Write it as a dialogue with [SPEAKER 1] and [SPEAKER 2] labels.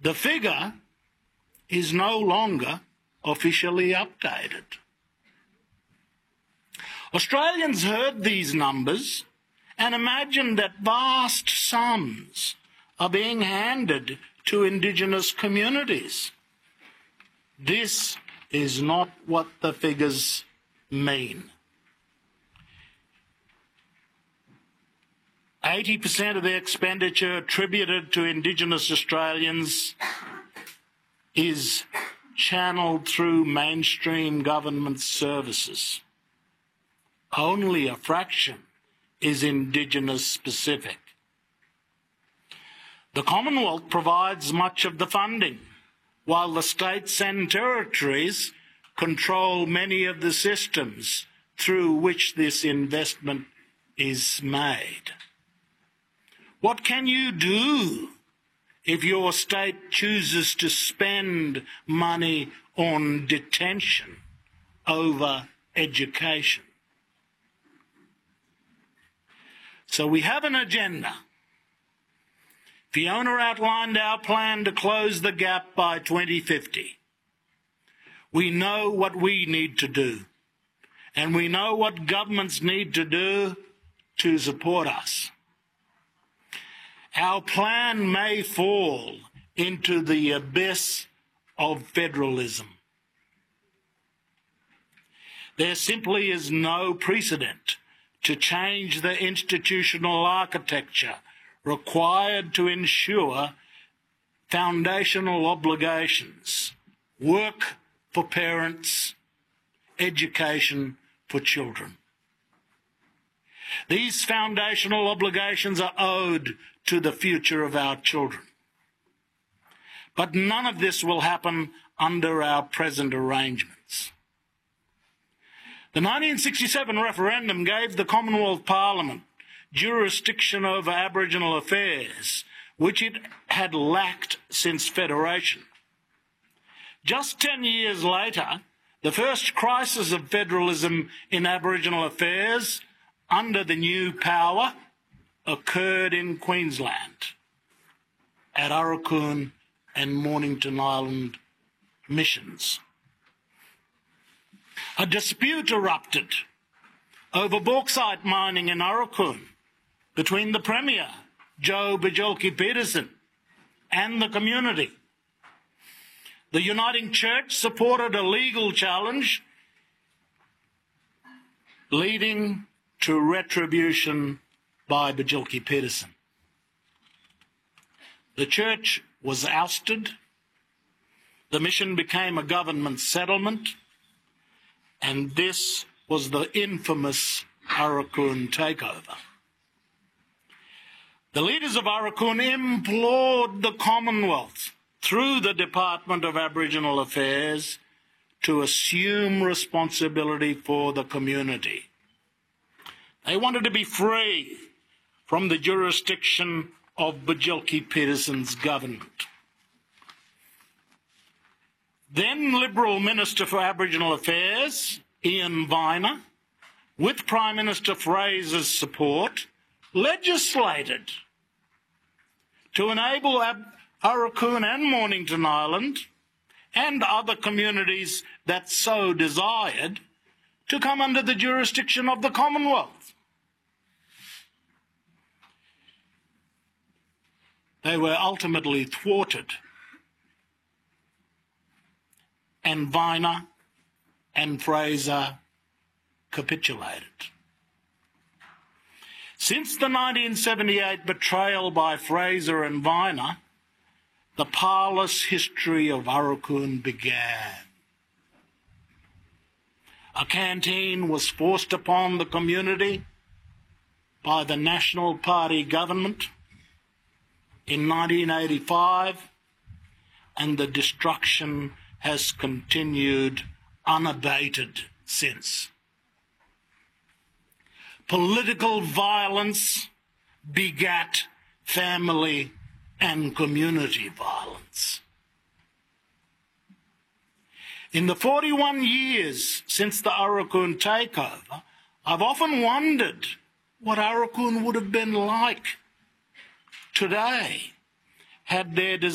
[SPEAKER 1] The figure is no longer officially updated. Australians heard these numbers and imagined that vast sums are being handed to Indigenous communities. This is not what the figures mean. 80% of the expenditure attributed to Indigenous Australians is channelled through mainstream government services. Only a fraction is Indigenous specific. The Commonwealth provides much of the funding, while the states and territories control many of the systems through which this investment is made. What can you do if your state chooses to spend money on detention over education? So we have an agenda. Fiona outlined our plan to close the gap by 2050. We know what we need to do, and we know what governments need to do to support us. Our plan may fall into the abyss of federalism. There simply is no precedent to change the institutional architecture required to ensure foundational obligations, work for parents, education for children. These foundational obligations are owed to the future of our children. But none of this will happen under our present arrangements. The 1967 referendum gave the Commonwealth Parliament jurisdiction over Aboriginal affairs, which it had lacked since Federation. Just 10 years later, the first crisis of federalism in Aboriginal affairs under the new power occurred in Queensland, at Aurukun and Mornington Island missions. A dispute erupted over bauxite mining in Aurukun between the Premier, Joe Bjelke-Petersen, and the community. The Uniting Church supported a legal challenge leading to retribution by Bjelke-Petersen. The church was ousted, the mission became a government settlement, and this was the infamous Aurukun takeover. The leaders of Aurukun implored the Commonwealth, through the Department of Aboriginal Affairs, to assume responsibility for the community. They wanted to be free from the jurisdiction of Bjelke-Petersen's government. Then Liberal Minister for Aboriginal Affairs, Ian Viner, with Prime Minister Fraser's support, legislated to enable Aurukun and Mornington Island and other communities that so desired to come under the jurisdiction of the Commonwealth. They were ultimately thwarted, and Viner and Fraser capitulated. Since the 1978 betrayal by Fraser and Viner, the parlous history of Aurukun began. A canteen was forced upon the community by the National Party government in 1985, and the destruction has continued unabated since. Political violence begat family and community violence. In the 41 years since the Aurukun takeover, I've often wondered what Aurukun would have been like today had their